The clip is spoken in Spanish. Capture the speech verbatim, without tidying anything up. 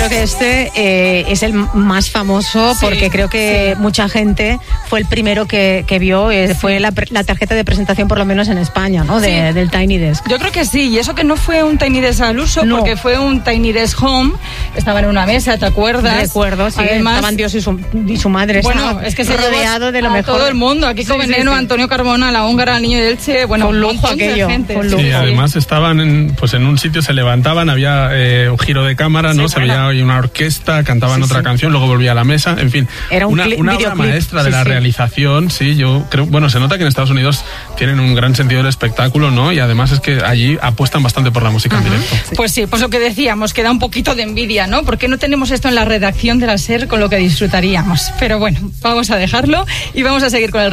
creo que este eh, es el más famoso sí, porque creo que sí. mucha gente fue el primero que, que vio, eh, sí. fue la, la tarjeta de presentación por lo menos en España, ¿no? De, sí. Del Tiny Desk. Yo creo que sí, y eso que no fue un Tiny Desk al uso, no. porque fue un Tiny Desk Home, estaban en una mesa, ¿te acuerdas? Recuerdo, sí, además, estaban Dios y su, y su madre, bueno, es que se rodeado de lo a mejor. todo el mundo, aquí con sí, Veneno, sí, sí. Antonio Carmona, La Húngara, el niño de Elche, bueno, un lujo aquello, gente. Un lujo. Sí, además estaban en, pues en un sitio, se levantaban, había eh, un giro de cámara, ¿no? Sí, se bueno. veía una orquesta, cantaban sí, otra sí. canción, luego volvía a la mesa, en fin, era un una, clip, una obra maestra de sí, la sí. realización, sí, yo creo, bueno, se nota que en Estados Unidos tienen un gran sentido del espectáculo, ¿no? Y además es que allí apuestan bastante por la música uh-huh. en directo. Sí. Pues sí, pues lo que decíamos, que da un poquito de envidia, ¿no? ¿Por qué no tenemos esto en la redacción de la SER con lo que disfrutaríamos? Pero bueno, vamos a dejarlo y vamos a seguir con el